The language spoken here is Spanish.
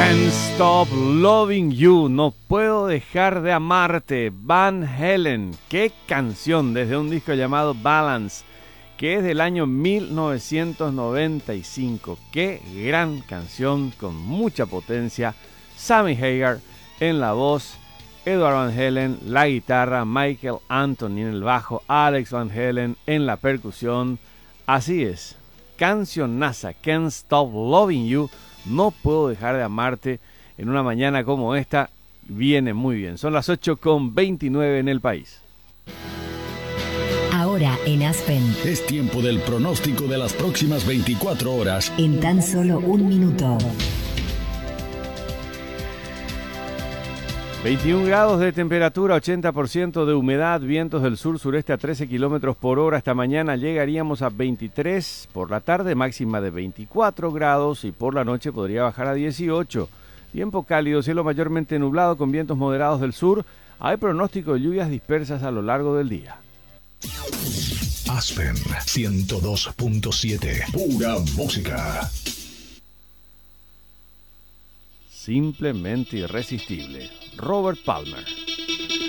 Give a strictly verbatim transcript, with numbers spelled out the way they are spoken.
Can't Stop Loving You, no puedo dejar de amarte. Van Halen, qué canción, desde un disco llamado Balance, que es del año mil novecientos noventa y cinco. Qué gran canción con mucha potencia. Sammy Hagar en la voz, Edward Van Halen la guitarra, Michael Anthony en el bajo, Alex Van Halen en la percusión. Así es, cancionaza, Can't Stop Loving You, no puedo dejar de amarte. En una mañana como esta viene muy bien. Son las ocho con veintinueve en el país. Ahora en Aspen Es tiempo del pronóstico de las próximas veinticuatro horas. en tan solo un minuto. veintiún grados de temperatura, ochenta por ciento de humedad, vientos del sur-sureste a trece kilómetros por hora. Esta mañana llegaríamos a veintitrés, por la tarde máxima de veinticuatro grados y por la noche podría bajar a dieciocho. Tiempo cálido, cielo mayormente nublado con vientos moderados del sur. Hay pronóstico de lluvias dispersas a lo largo del día. Aspen ciento dos punto siete. Pura música. Simplemente irresistible. Robert Palmer.